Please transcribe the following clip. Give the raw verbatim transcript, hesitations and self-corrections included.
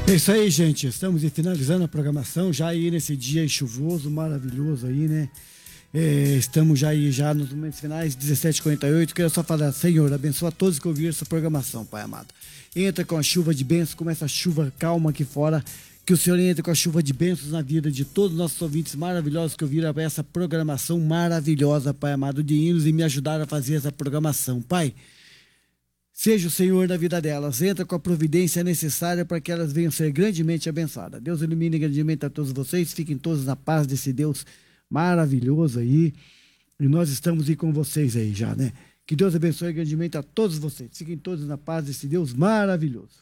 É isso aí, gente. Estamos finalizando a programação, já aí nesse dia chuvoso, maravilhoso aí, né? É, estamos já aí, já nos momentos finais, dezessete e quarenta e oito. Quero só falar, Senhor, abençoa a todos que ouviram essa programação, Pai amado. Entra com a chuva de bênçãos, como essa chuva calma aqui fora. Que o Senhor entre com a chuva de bênçãos na vida de todos os nossos ouvintes maravilhosos que ouviram essa programação maravilhosa, Pai amado, de hinos e me ajudaram a fazer essa programação. Pai, seja o Senhor da vida delas, entra com a providência necessária para que elas venham ser grandemente abençoadas. Deus ilumine grandemente a todos vocês, fiquem todos na paz desse Deus maravilhoso aí, e nós estamos aí com vocês aí já, né? Que Deus abençoe grandemente a todos vocês, fiquem todos na paz desse Deus maravilhoso.